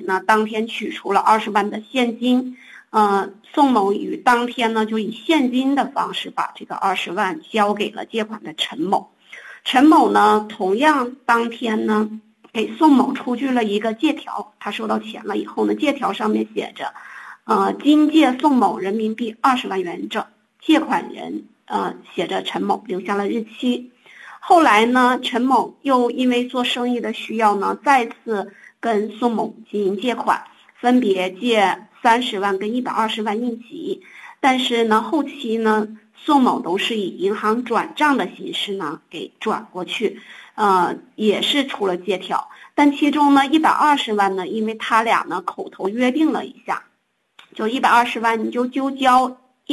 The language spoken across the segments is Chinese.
呢，当天取出了20万的现金。宋某于当天呢，就以现金的方式把这个20万交给了借款的陈某。陈某呢，同样当天呢，给宋某出具了一个借条。他收到钱了以后呢，借条上面写着，今借宋某人民币20万元者，借款人写着陈某，留下了日期。后来呢，陈某又因为做生意的需要呢，再次跟宋某进行借款，分别借30万跟120万应急。但是呢，后期呢，宋某都是以银行转账的形式呢给转过去，也是出了借条。但其中呢120万呢，因为他俩呢口头约定了一下，就120万你就交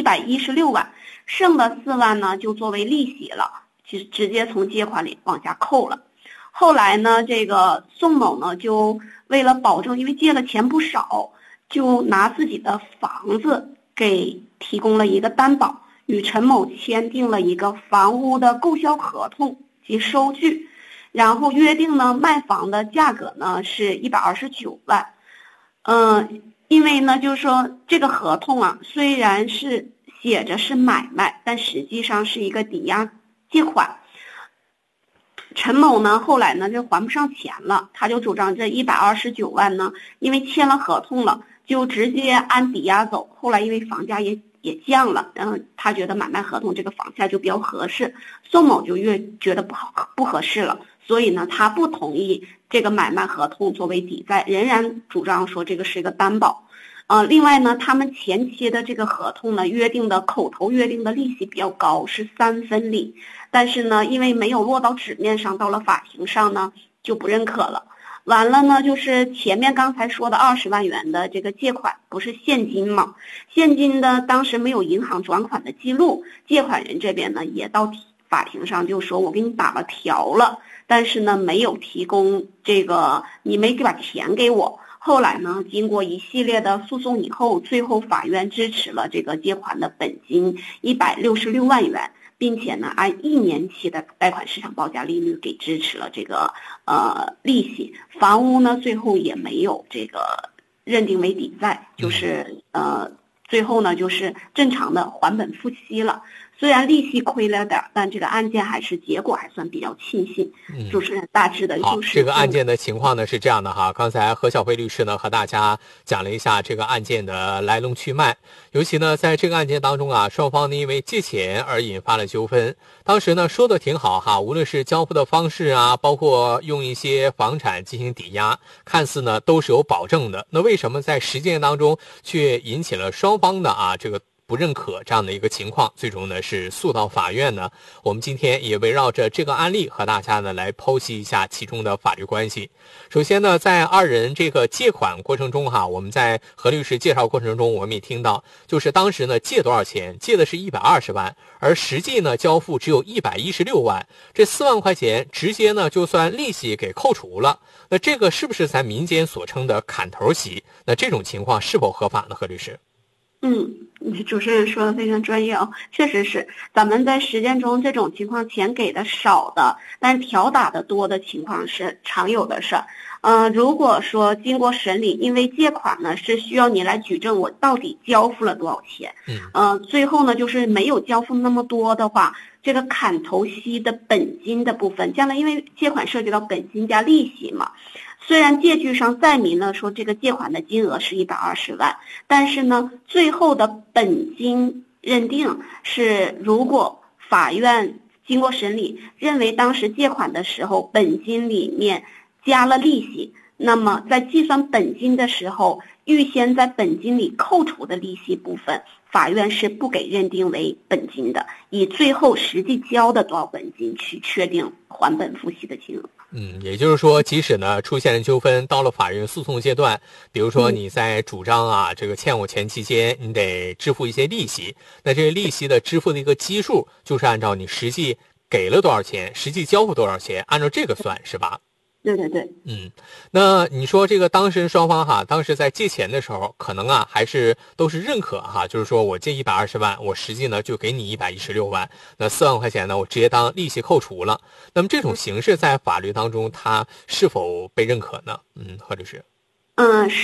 116万，剩的4万呢就作为利息了，就直接从借款里往下扣了。后来呢，这个宋某呢就为了保证，因为借了钱不少，就拿自己的房子给提供了一个担保，与陈某签订了一个房屋的购销合同及收据，然后约定呢卖房的价格呢是129万。因为呢就是说这个合同啊，虽然是写着是买卖，但实际上是一个抵押借款。陈某呢后来呢就还不上钱了，他就主张这129万呢，因为签了合同了，就直接按抵押走。后来因为房价也降了，然后他觉得买卖合同这个房价就比较合适，宋某就越觉得不合适了，所以呢他不同意这个买卖合同作为抵债，仍然主张说这个是一个担保。另外呢，他们前期的这个合同呢，口头约定的利息比较高，是3分利，但是呢，因为没有落到纸面上，到了法庭上呢就不认可了。完了呢，就是前面刚才说的20万元的这个借款不是现金吗？现金的当时没有银行转款的记录，借款人这边呢也到法庭上就说我给你打了条了，但是呢没有提供这个，你没把钱给我。后来呢，经过一系列的诉讼以后，最后法院支持了这个借款的本金166万元，并且呢，按1年期的贷款市场报价利率给支持了这个利息。房屋呢，最后也没有这个认定为抵债，就是最后呢就是正常的还本付息了。虽然利息亏了点，但这个案件结果还算比较庆幸。主持人大致的就是这个案件的情况呢是这样的哈。刚才何小飞律师呢和大家讲了一下这个案件的来龙去脉，尤其呢在这个案件当中啊，双方呢因为借钱而引发了纠纷。当时呢说的挺好哈，无论是交付的方式啊，包括用一些房产进行抵押，看似呢都是有保证的。那为什么在实践当中却引起了双方的这个不认可这样的一个情况，最终呢是诉到法院呢？我们今天也围绕着这个案例和大家呢来剖析一下其中的法律关系。首先呢，在二人这个借款过程中我们在何律师介绍过程中，我们也听到，就是当时呢借多少钱？借的是120万，而实际呢交付只有116万，这4万块钱直接呢就算利息给扣除了。那这个是不是咱民间所称的砍头息？那这种情况是否合法呢？何律师？ 主持人说的非常专业哦，确实是咱们在实践中这种情况，钱给的少的，但是条打的多的情况是常有的事儿。如果说经过审理，因为借款呢是需要你来举证我到底交付了多少钱，最后呢就是没有交付那么多的话，这个砍头息的本金的部分，将来因为借款涉及到本金加利息嘛，虽然借据上载明了说这个借款的金额是120万，但是呢，最后的本金认定是，如果法院经过审理认为当时借款的时候本金里面加了利息，那么在计算本金的时候，预先在本金里扣除的利息部分，法院是不给认定为本金的，以最后实际交的多少本金去确定还本付息的金额。 也就是说，即使呢出现了纠纷，到了法院诉讼阶段，比如说你在主张这个欠我钱期间，你得支付一些利息，那这个利息的支付的一个基数，就是按照你实际给了多少钱，实际交付多少钱，按照这个算，是吧？ 对对对， 那你说这个当事人双方当时在借钱的时候，可能还是都是认可就是说我借120万，我实际呢就给你116万，那4万块钱呢我直接当利息扣除了。那么这种形式在法律当中它是否被认可呢？何律师？